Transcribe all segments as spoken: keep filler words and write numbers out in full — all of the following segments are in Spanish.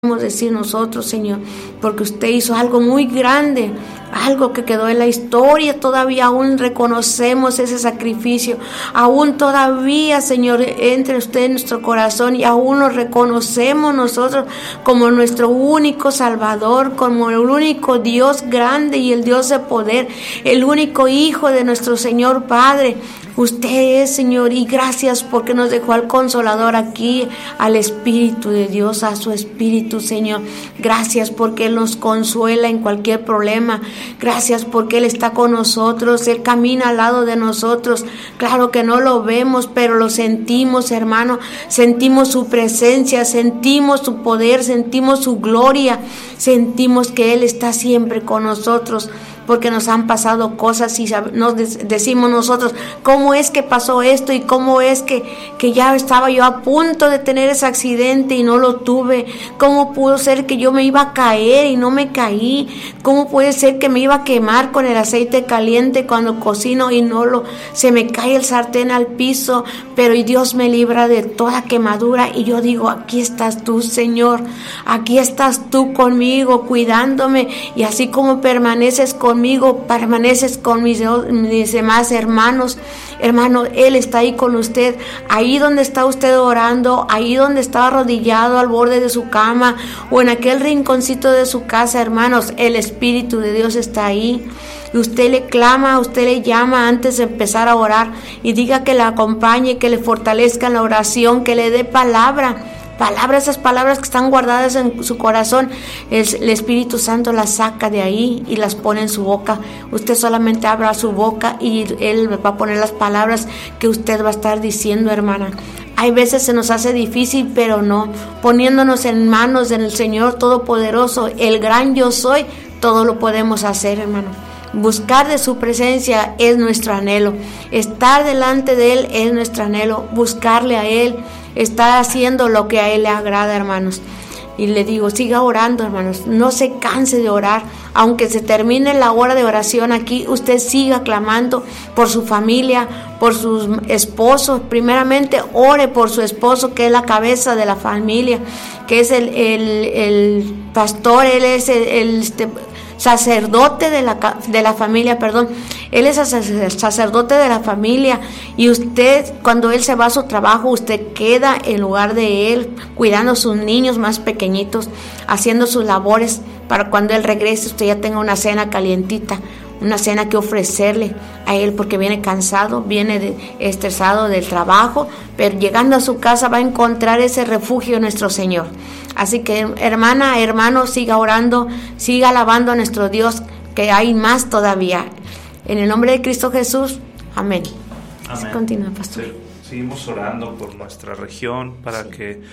podemos decir nosotros, Señor, porque usted hizo algo muy grande, algo que quedó en la historia. Todavía aún reconocemos ese sacrificio, aún todavía, Señor, entre usted en nuestro corazón y aún lo reconocemos nosotros como nuestro único Salvador, como el único Dios grande y el Dios de poder, el único Hijo de nuestro Señor Padre. Usted es, Señor, y gracias porque nos dejó al Consolador aquí, al Espíritu de Dios, a su Espíritu, Señor. Gracias porque Él nos consuela en cualquier problema. Gracias porque Él está con nosotros, Él camina al lado de nosotros. Claro que no lo vemos, pero lo sentimos, hermano. Sentimos su presencia, sentimos su poder, sentimos su gloria. Sentimos que Él está siempre con nosotros. Porque nos han pasado cosas y nos decimos nosotros, ¿cómo es que pasó esto? Y cómo es que, que ya estaba yo a punto de tener ese accidente y no lo tuve. ¿Cómo pudo ser que yo me iba a caer y no me caí? ¿Cómo puede ser que me iba a quemar con el aceite caliente cuando cocino y no lo, se me cae el sartén al piso? Pero y Dios me libra de toda quemadura y yo digo, aquí estás tú, Señor, aquí estás tú conmigo, cuidándome, y así como permaneces conmigo, Conmigo, permaneces con mis, mis demás hermanos. Hermano, Él está ahí con usted, ahí donde está usted orando, ahí donde está arrodillado al borde de su cama o en aquel rinconcito de su casa, hermanos, el Espíritu de Dios está ahí. Y usted le clama, usted le llama antes de empezar a orar y diga que le acompañe, que le fortalezca en la oración, que le dé palabra. Palabras, esas palabras que están guardadas en su corazón, el, el Espíritu Santo las saca de ahí y las pone en su boca. Usted solamente abra su boca y Él va a poner las palabras que usted va a estar diciendo, hermana. Hay veces se nos hace difícil, pero no. Poniéndonos en manos del Señor Todopoderoso, el gran yo soy, todo lo podemos hacer, hermano. Buscar de su presencia es nuestro anhelo. Estar delante de Él es nuestro anhelo. Buscarle a Él, estar haciendo lo que a Él le agrada, hermanos. Y le digo, siga orando, hermanos. No se canse de orar. Aunque se termine la hora de oración aquí, usted siga clamando por su familia, por sus esposos. Primeramente, ore por su esposo, que es la cabeza de la familia, que es el, el, el pastor, él es el... el este, sacerdote de la, de la familia, perdón, él es el sacerdote de la familia, y usted, cuando él se va a su trabajo, usted queda en lugar de él, cuidando a sus niños más pequeñitos, haciendo sus labores, para cuando él regrese, usted ya tenga una cena calientita, una cena que ofrecerle a él, porque viene cansado, viene de, estresado del trabajo, pero llegando a su casa va a encontrar ese refugio en nuestro Señor. Así que, hermana, hermano, siga orando, siga alabando a nuestro Dios, que hay más todavía. En el nombre de Cristo Jesús, amén. Amén. Continúa, pastor. Sí, seguimos orando por nuestra región, para sí. que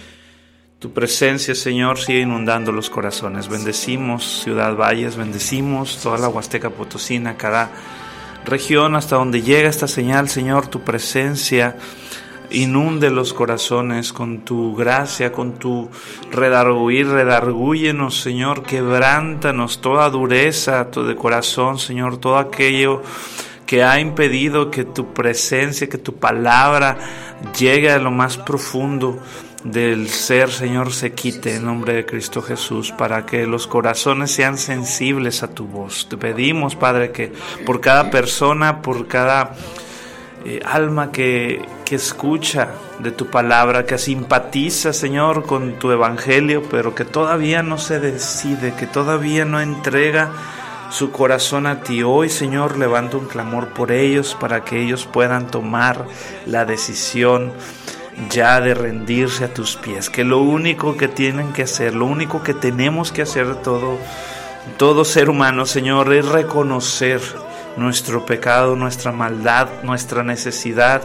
tu presencia, Señor, siga inundando los corazones. Bendecimos Ciudad Valles, bendecimos toda la Huasteca Potosina, cada región hasta donde llega esta señal, Señor, tu presencia inunde los corazones con tu gracia, con tu redarguir, redargúyenos, Señor, quebrántanos toda dureza de corazón, Señor, todo aquello que ha impedido que tu presencia, que tu palabra llegue a lo más profundo del ser, Señor, se quite en nombre de Cristo Jesús, para que los corazones sean sensibles a tu voz. Te pedimos, Padre, que por cada persona, por cada eh, alma que, que escucha de tu palabra, que simpatiza, Señor, con tu evangelio, pero que todavía no se decide, que todavía no entrega su corazón a ti, hoy, Señor, levanto un clamor por ellos, para que ellos puedan tomar la decisión ya de rendirse a tus pies, que lo único que tienen que hacer, lo único que tenemos que hacer todo, todo ser humano, Señor, es reconocer nuestro pecado, nuestra maldad, nuestra necesidad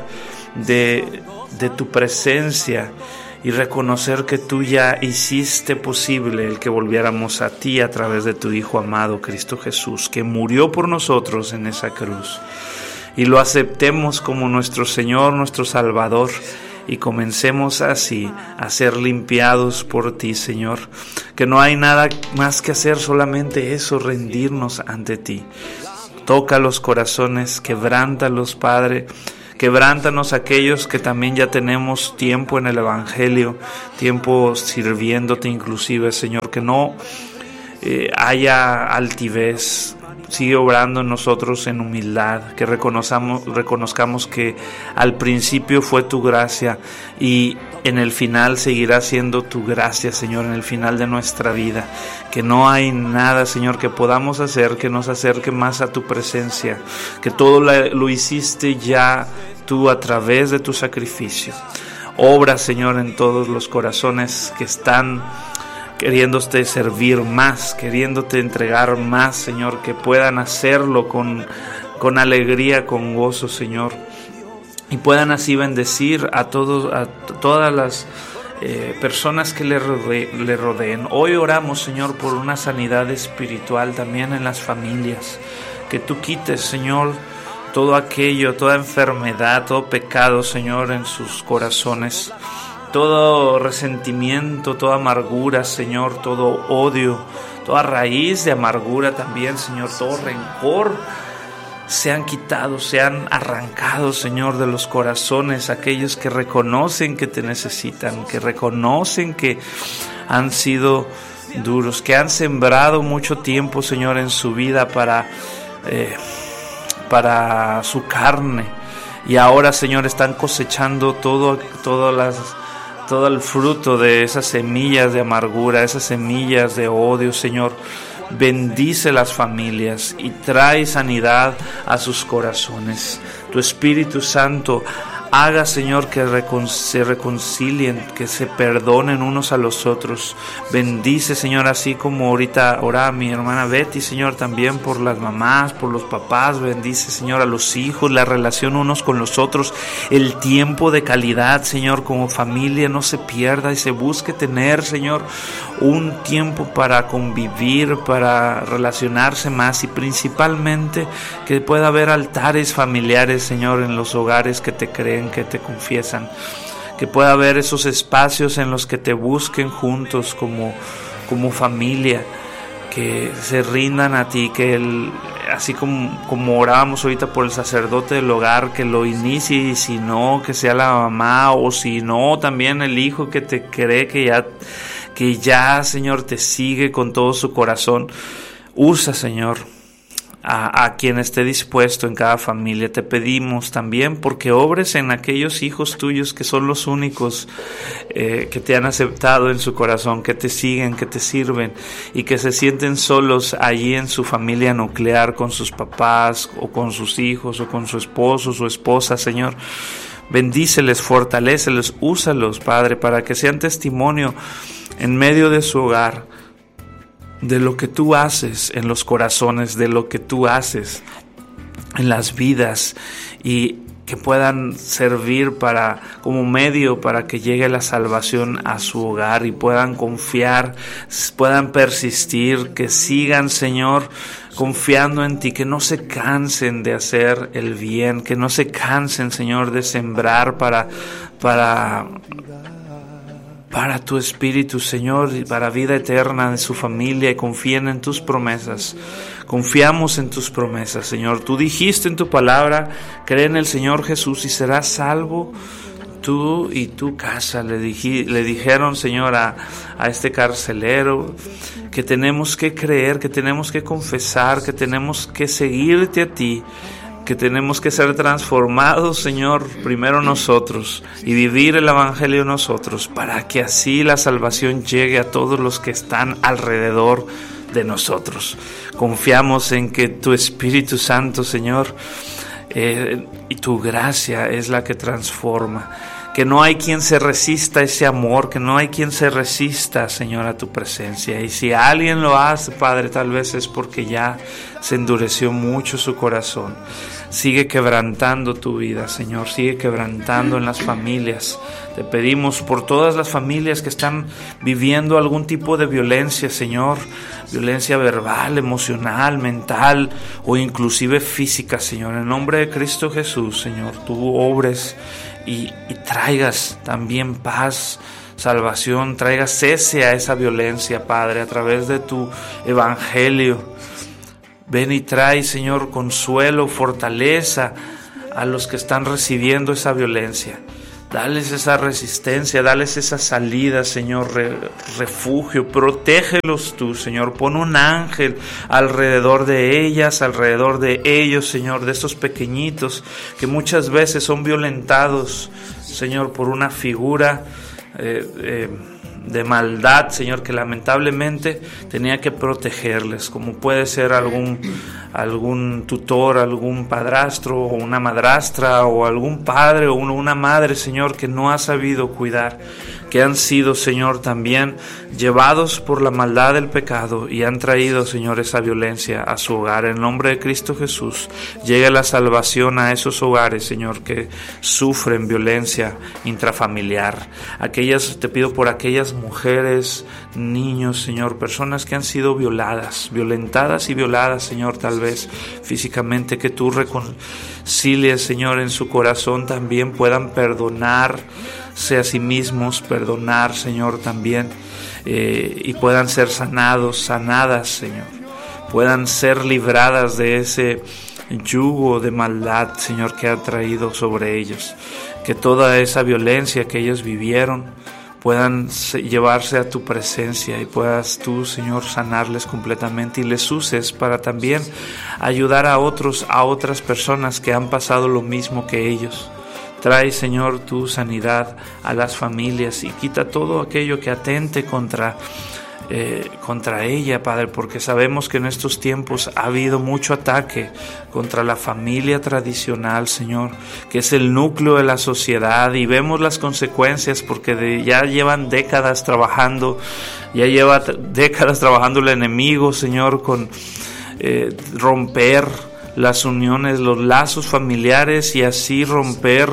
de, de tu presencia, y reconocer que tú ya hiciste posible el que volviéramos a ti a través de tu Hijo amado, Cristo Jesús, que murió por nosotros en esa cruz, y lo aceptemos como nuestro Señor, nuestro Salvador, y comencemos así a ser limpiados por ti, Señor, que no hay nada más que hacer, solamente eso, rendirnos ante ti. Toca los corazones, quebrántalos, Padre, Quebrántanos aquellos que también ya tenemos tiempo en el Evangelio, tiempo sirviéndote inclusive, Señor, que no eh, haya altivez. Sigue obrando en nosotros en humildad, que reconozcamos, reconozcamos que al principio fue tu gracia y en el final seguirá siendo tu gracia, Señor, en el final de nuestra vida. Que no hay nada, Señor, que podamos hacer que nos acerque más a tu presencia, que todo lo hiciste ya tú a través de tu sacrificio. Obra, Señor, en todos los corazones que están queriéndote servir más, queriéndote entregar más, Señor, que puedan hacerlo con, con alegría, con gozo, Señor, y puedan así bendecir a todos, a todas las eh, personas que le, rode, le rodeen. Hoy oramos, Señor, por una sanidad espiritual también en las familias, que tú quites, Señor, todo aquello, toda enfermedad, todo pecado, Señor, en sus corazones. Todo resentimiento, toda amargura, Señor, todo odio, toda raíz de amargura también, Señor, todo rencor, sean quitados, sean arrancados, Señor, de los corazones, aquellos que reconocen que te necesitan, que reconocen que han sido duros, que han sembrado mucho tiempo, Señor, en su vida para, eh, para su carne, y ahora, Señor, están cosechando todo, todas las todo el fruto de esas semillas de amargura, esas semillas de odio, Señor. Bendice las familias y trae sanidad a sus corazones. Tu Espíritu Santo haga, Señor, que recon- se reconcilien, que se perdonen unos a los otros. Bendice, Señor, así como ahorita oraba mi hermana Betty, Señor, también por las mamás, por los papás. Bendice, Señor, a los hijos, la relación unos con los otros, el tiempo de calidad, Señor, como familia no se pierda y se busque tener, Señor, un tiempo para convivir, para relacionarse más, y principalmente que pueda haber altares familiares, Señor, en los hogares que te creen, que te confiesan, que pueda haber esos espacios en los que te busquen juntos como, como familia, que se rindan a ti, que el, así como, como orábamos ahorita por el sacerdote del hogar, que lo inicie, y si no, que sea la mamá, o si no, también el hijo que te cree, que ya, que ya, Señor, te sigue con todo su corazón. Usa, Señor, A, a quien esté dispuesto en cada familia. Te pedimos también porque obres en aquellos hijos tuyos que son los únicos eh, que te han aceptado en su corazón, que te siguen, que te sirven, y que se sienten solos allí en su familia nuclear, con sus papás o con sus hijos o con su esposo o su esposa, Señor. Bendíceles, fortaléceles, úsalos, Padre, para que sean testimonio en medio de su hogar de lo que tú haces en los corazones, de lo que tú haces en las vidas, y que puedan servir para, como medio para que llegue la salvación a su hogar, y puedan confiar, puedan persistir, que sigan, Señor, confiando en ti, que no se cansen de hacer el bien, que no se cansen, Señor, de sembrar para, para, para tu Espíritu, Señor, y para vida eterna de su familia, y confíen en tus promesas. Confiamos en tus promesas, Señor. Tú dijiste en tu palabra: cree en el Señor Jesús y serás salvo tú y tu casa. Le, dije, le dijeron, Señor, a, a este carcelero, que tenemos que creer, que tenemos que confesar, que tenemos que seguirte a ti, que tenemos que ser transformados, Señor, primero nosotros, y vivir el Evangelio nosotros, para que así la salvación llegue a todos los que están alrededor de nosotros. Confiamos en que tu Espíritu Santo, Señor, eh, y tu gracia es la que transforma, que no hay quien se resista a ese amor, que no hay quien se resista, Señor, a tu presencia. Y si alguien lo hace, Padre, tal vez es porque ya se endureció mucho su corazón. Sigue quebrantando tu vida, Señor, sigue quebrantando en las familias. Te pedimos por todas las familias que están viviendo algún tipo de violencia, Señor, violencia verbal, emocional, mental o inclusive física, Señor. En nombre de Cristo Jesús, Señor, tú obres y, y traigas también paz, salvación, traigas cese a esa violencia, Padre, a través de tu Evangelio. Ven y trae, Señor, consuelo, fortaleza a los que están recibiendo esa violencia. Dales esa resistencia, dales esa salida, Señor, re, refugio, protégelos tú, Señor. Pon un ángel alrededor de ellas, alrededor de ellos, Señor, de esos pequeñitos que muchas veces son violentados, Señor, por una figura eh, eh, de maldad, Señor, que lamentablemente tenía que protegerles, como puede ser algún, algún tutor, algún padrastro o una madrastra o algún padre o una madre, Señor, que no ha sabido cuidar, que han sido, Señor, también llevados por la maldad del pecado y han traído, Señor, esa violencia a su hogar. En nombre de Cristo Jesús, llegue la salvación a esos hogares, Señor, que sufren violencia intrafamiliar. Aquellas, te pido por aquellas mujeres, niños, Señor, personas que han sido violadas, violentadas y violadas, Señor, tal vez físicamente, que tú reconcilies, Señor, en su corazón también puedan perdonarse a sí mismos, perdonar, Señor, también, eh, y puedan ser sanados, sanadas, Señor, puedan ser libradas de ese yugo de maldad, Señor, que ha traído sobre ellos, que toda esa violencia que ellos vivieron puedan llevarse a tu presencia y puedas tú, Señor, sanarles completamente y les uses para también ayudar a otros, a otras personas que han pasado lo mismo que ellos. Trae, Señor, tu sanidad a las familias y quita todo aquello que atente contra Eh, contra ella, Padre, porque sabemos que en estos tiempos ha habido mucho ataque contra la familia tradicional, Señor, que es el núcleo de la sociedad, y vemos las consecuencias porque de, ya llevan décadas trabajando, ya lleva t- décadas trabajando el enemigo, Señor, con eh, romper las uniones, los lazos familiares y así romper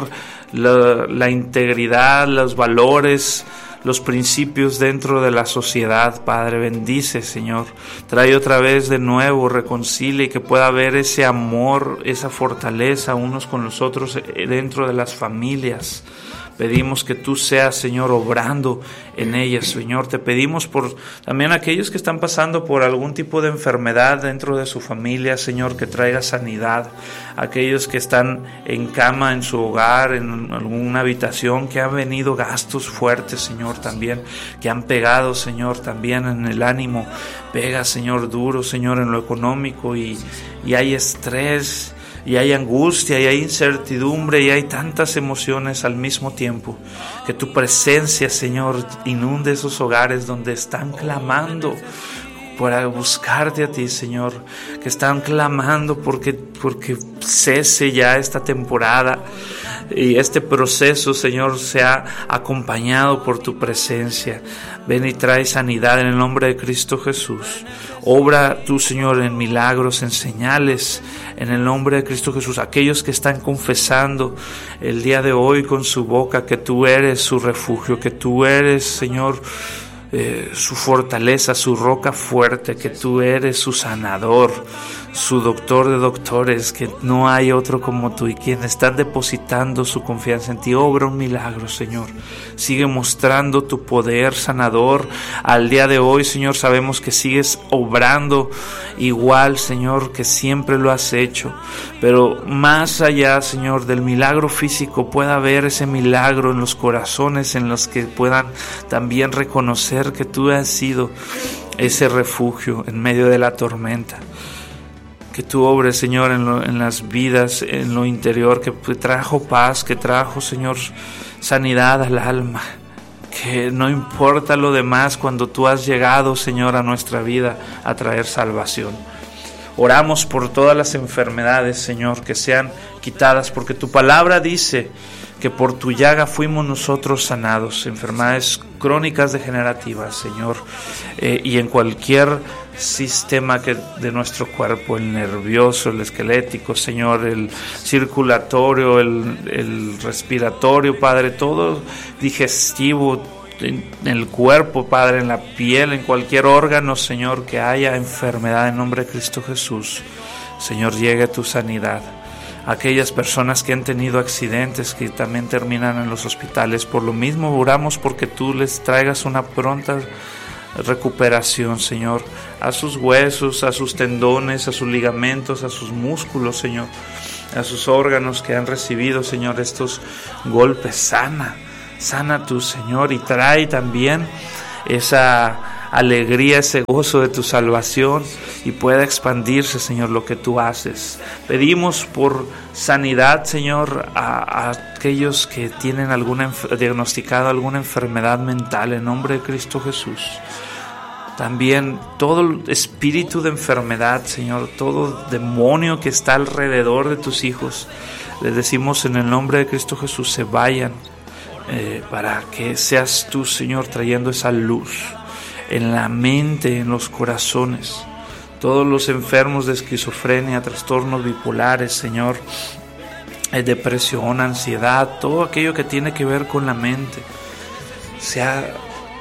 la, la integridad, los valores, los principios dentro de la sociedad. Padre, bendice, Señor, trae otra vez de nuevo, reconcilia y que pueda haber ese amor, esa fortaleza unos con los otros dentro de las familias. Pedimos que tú seas, Señor, obrando en ellas, Señor. Te pedimos por también aquellos que están pasando por algún tipo de enfermedad dentro de su familia, Señor, que traiga sanidad. Aquellos que están en cama en su hogar, en alguna habitación, que han venido gastos fuertes, Señor, también, que han pegado, Señor, también en el ánimo. Pega, Señor, duro, Señor, en lo económico y, y hay estrés, y hay angustia, y hay incertidumbre, y hay tantas emociones al mismo tiempo. Que tu presencia, Señor, inunde esos hogares donde están clamando para buscarte a ti, Señor, que están clamando porque, porque cese ya esta temporada y este proceso, Señor, sea acompañado por tu presencia. Ven y trae sanidad en el nombre de Cristo Jesús. Obra tú, Señor, en milagros, en señales, en el nombre de Cristo Jesús. Aquellos que están confesando el día de hoy con su boca que tú eres su refugio, que tú eres, Señor, Eh, su fortaleza, su roca fuerte, que tú eres su sanador, su doctor de doctores, que no hay otro como tú, y quien están depositando su confianza en ti. Obra un milagro, Señor. Sigue mostrando tu poder sanador al día de hoy, Señor. Sabemos que sigues obrando igual, Señor, que siempre lo has hecho, pero más allá, Señor, del milagro físico, pueda haber ese milagro en los corazones, en los que puedan también reconocer que tú has sido ese refugio en medio de la tormenta. Que tú obres, Señor, en, lo, en las vidas, en lo interior, que trajo paz, que trajo, Señor, sanidad al alma. Que no importa lo demás cuando tú has llegado, Señor, a nuestra vida a traer salvación. Oramos por todas las enfermedades, Señor, que sean quitadas, porque tu palabra dice que por tu llaga fuimos nosotros sanados. Enfermedades crónicas degenerativas, Señor, eh, y en cualquier sistema que de nuestro cuerpo, el nervioso, el esquelético, Señor, el circulatorio, el, el respiratorio, Padre, todo digestivo, en el cuerpo, Padre, en la piel, en cualquier órgano, Señor, que haya enfermedad, en nombre de Cristo Jesús, Señor, llegue tu sanidad. Aquellas personas que han tenido accidentes, que también terminan en los hospitales, por lo mismo oramos porque tú les traigas una pronta recuperación, Señor, a sus huesos, a sus tendones, a sus ligamentos, a sus músculos, Señor. a sus órganos que han recibido, Señor, estos golpes. Sana, sana tú, Señor, y trae también esa alegría, ese gozo de tu salvación, y pueda expandirse, Señor, lo que tú haces. Pedimos por sanidad, Señor, a, a aquellos que tienen alguna diagnosticado alguna enfermedad mental, en nombre de Cristo Jesús. También todo espíritu de enfermedad, Señor, todo demonio que está alrededor de tus hijos, les decimos en el nombre de Cristo Jesús, se vayan, eh, para que seas tú, Señor, trayendo esa luz en la mente, en los corazones. Todos los enfermos de esquizofrenia, trastornos bipolares, Señor, eh, depresión, ansiedad, todo aquello que tiene que ver con la mente, sea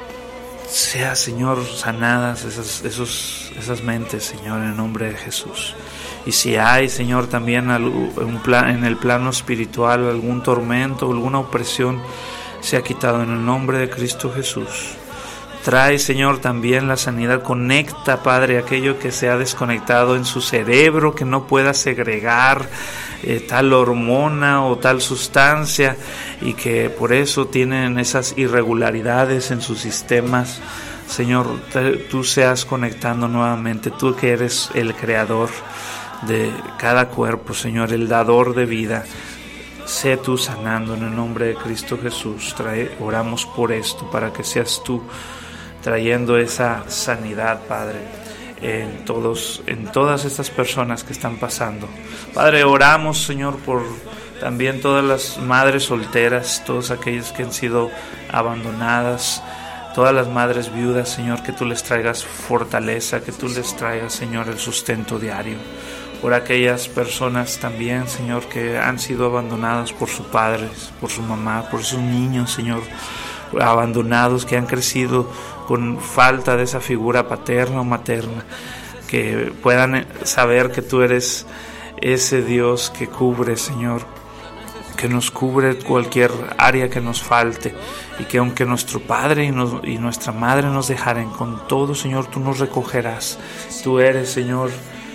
Sea, Señor, sanadas esas, esos, esas mentes, Señor, en nombre de Jesús. Y si hay, Señor, también un plan, en el plano espiritual, algún tormento, alguna opresión, sea quitado en el nombre de Cristo Jesús. Trae, Señor, también la sanidad. Conecta, Padre, aquello que se ha desconectado en su cerebro, que no pueda segregar eh, tal hormona o tal sustancia, y que por eso tienen esas irregularidades en sus sistemas. Señor, te, tú seas conectando nuevamente, tú que eres el creador de cada cuerpo, Señor, el dador de vida. Sé tú sanando en el nombre de Cristo Jesús. Trae, oramos por esto, para que seas tú trayendo esa sanidad, Padre, en todos, en todas estas personas que están pasando. Padre, oramos, Señor, por también todas las madres solteras, todas aquellas que han sido abandonadas, todas las madres viudas, Señor, que tú les traigas fortaleza, que tú les traigas, Señor, el sustento diario. Por aquellas personas también, Señor, que han sido abandonadas por sus padres, por su mamá, por sus niños, Señor, abandonados, que han crecido con falta de esa figura paterna o materna, que puedan saber que tú eres ese Dios que cubre, Señor, que nos cubre cualquier área que nos falte, y que aunque nuestro padre y, nos, y nuestra madre nos dejaren, con todo, Señor, tú nos recogerás. Tú eres, Señor,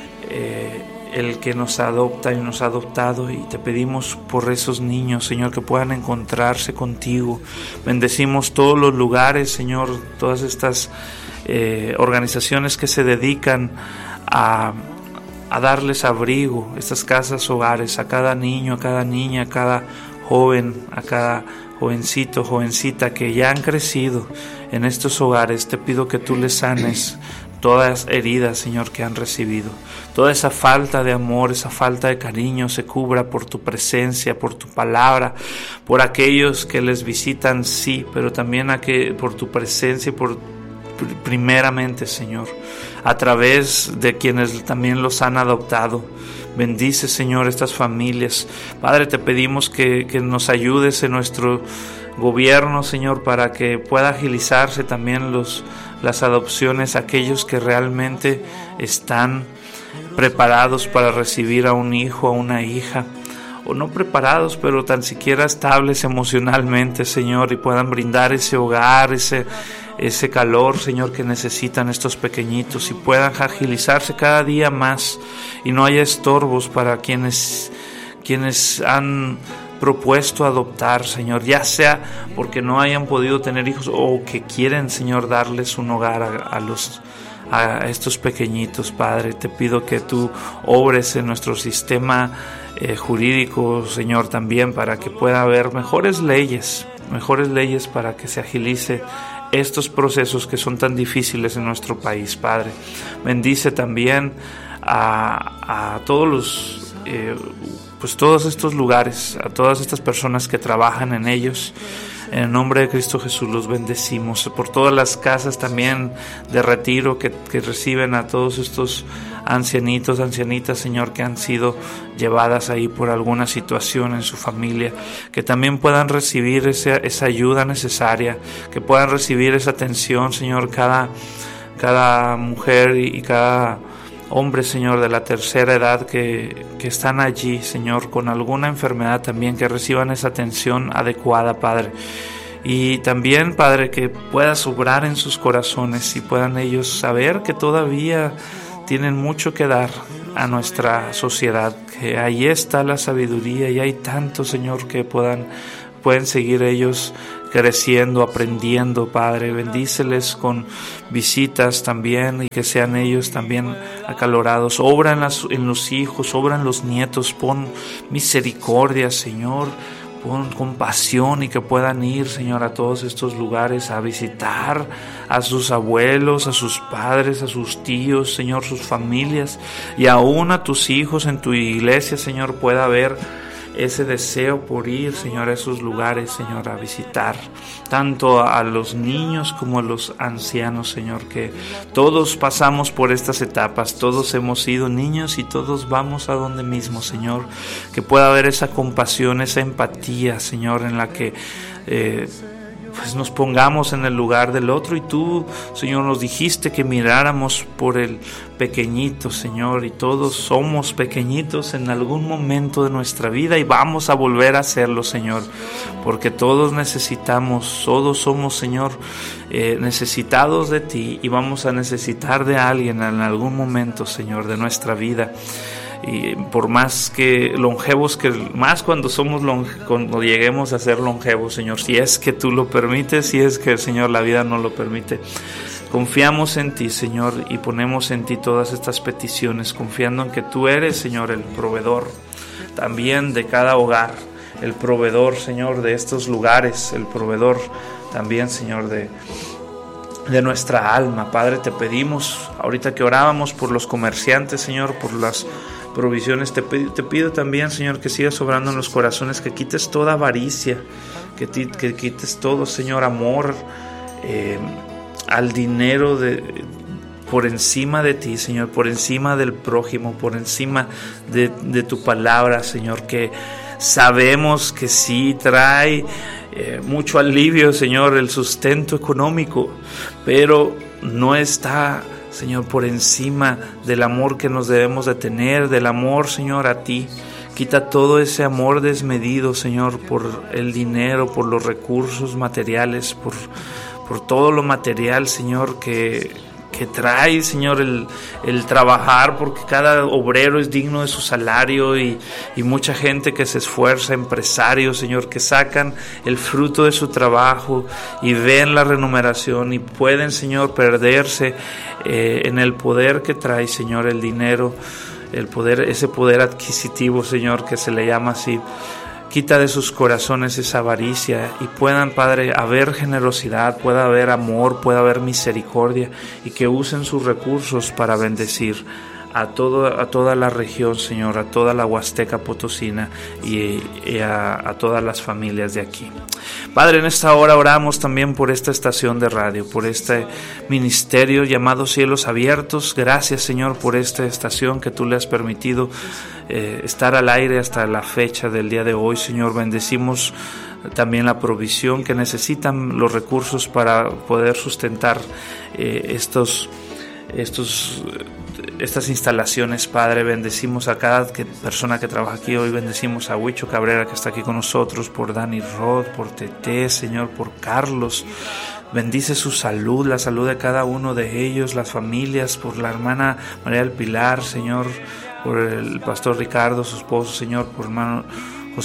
eh, el que nos adopta y nos ha adoptado, y te pedimos por esos niños, Señor, que puedan encontrarse contigo. Bendecimos todos los lugares, Señor, todas estas eh, organizaciones que se dedican a, a darles abrigo, estas casas hogares, a cada niño, a cada niña, a cada joven, a cada jovencito, jovencita que ya han crecido en estos hogares. Te pido que tú les sanes todas heridas, Señor, que han recibido. Toda esa falta de amor, esa falta de cariño se cubra por tu presencia, por tu palabra, por aquellos que les visitan, sí, pero también a que, por tu presencia y por primeramente, Señor, a través de quienes también los han adoptado. Bendice, Señor, estas familias. Padre, te pedimos que, que nos ayudes en nuestro gobierno, Señor, para que pueda agilizarse también los, las adopciones, aquellos que realmente están preparados para recibir a un hijo, a una hija, o no preparados, pero tan siquiera estables emocionalmente, Señor, y puedan brindar ese hogar, ese, ese calor, Señor, que necesitan estos pequeñitos, y puedan agilizarse cada día más, y no haya estorbos para quienes, quienes han propuesto adoptar, Señor, ya sea porque no hayan podido tener hijos, o que quieren, Señor, darles un hogar a, a los a estos pequeñitos. Padre, te pido que tú obres en nuestro sistema eh, jurídico, Señor, también, para que pueda haber mejores leyes, mejores leyes para que se agilice estos procesos que son tan difíciles en nuestro país. Padre, bendice también a, a todos los eh, pues todos estos lugares, a todas estas personas que trabajan en ellos. En el nombre de Cristo Jesús los bendecimos, por todas las casas también de retiro que, que reciben a todos estos ancianitos, ancianitas, Señor, que han sido llevadas ahí por alguna situación en su familia, que también puedan recibir esa, esa ayuda necesaria, que puedan recibir esa atención, Señor, cada, cada mujer y, y cada hombre, Señor, de la tercera edad que, que están allí, Señor, con alguna enfermedad también, que reciban esa atención adecuada, Padre. Y también, Padre, que puedas obrar en sus corazones y puedan ellos saber que todavía tienen mucho que dar a nuestra sociedad, que ahí está la sabiduría y hay tanto, Señor, que puedan, pueden seguir ellos creciendo, aprendiendo, Padre. Bendíceles con visitas también y que sean ellos también acalorados. Obra en, las, en los hijos, obra en los nietos, pon misericordia, Señor. Con compasión y que puedan ir, Señor, a todos estos lugares a visitar a sus abuelos, a sus padres, a sus tíos, Señor, sus familias, y aún a tus hijos en tu iglesia, Señor, pueda haber ese deseo por ir, Señor, a esos lugares, Señor, a visitar tanto a los niños como a los ancianos, Señor, que todos pasamos por estas etapas, todos hemos sido niños y todos vamos a donde mismo, Señor, que pueda haber esa compasión, esa empatía, Señor, en la que eh, pues nos pongamos en el lugar del otro, y tú, Señor, nos dijiste que miráramos por el pequeñito, Señor, y todos somos pequeñitos en algún momento de nuestra vida y vamos a volver a hacerlo, Señor, porque todos necesitamos, todos somos, Señor, eh, necesitados de ti, y vamos a necesitar de alguien en algún momento, Señor, de nuestra vida. Y por más que longevos, que más cuando somos longe, cuando lleguemos a ser longevos, Señor, si es que tú lo permites, si es que, Señor, la vida no lo permite, confiamos en ti, Señor, y ponemos en ti todas estas peticiones, confiando en que tú eres, Señor, el proveedor también de cada hogar, el proveedor, Señor, de estos lugares, el proveedor también, Señor, de de nuestra alma. Padre, te pedimos, ahorita que orábamos por los comerciantes, Señor, por las provisiones, te, te pido también, Señor, que sigas obrando en los corazones, que quites toda avaricia, que, ti, que quites todo, Señor, amor eh, al dinero de, por encima de ti, Señor, por encima del prójimo, por encima de, de tu palabra, Señor, que sabemos que sí trae eh, mucho alivio, Señor, el sustento económico, pero no está, Señor, por encima del amor que nos debemos de tener, del amor, Señor, a ti. Quita todo ese amor desmedido, Señor, por el dinero, por los recursos materiales, por, por todo lo material, Señor, que, que trae, Señor, el, el trabajar, porque cada obrero es digno de su salario, y, y mucha gente que se esfuerza, empresarios, Señor, que sacan el fruto de su trabajo y ven la remuneración y pueden, Señor, perderse eh, en el poder que trae, Señor, el dinero, el poder, ese poder adquisitivo, Señor, que se le llama así. Quita de sus corazones esa avaricia y puedan, Padre, haber generosidad, pueda haber amor, pueda haber misericordia, y que usen sus recursos para bendecir a, todo, a toda la región, Señor, a toda la Huasteca Potosina y, y a, a todas las familias de aquí. Padre, en esta hora oramos también por esta estación de radio, por este ministerio llamado Cielos Abiertos. Gracias, Señor, por esta estación que tú le has permitido eh, estar al aire hasta la fecha del día de hoy, Señor. Bendecimos también la provisión que necesitan, los recursos para poder sustentar eh, estos, estos estas instalaciones, Padre. Bendecimos a cada persona que trabaja aquí hoy. Bendecimos a Huicho Cabrera, que está aquí con nosotros, por Dani Rod, por Tete, Señor, por Carlos. Bendice su salud, la salud de cada uno de ellos, las familias, por la hermana María del Pilar, Señor, por el pastor Ricardo, su esposo, Señor, por hermano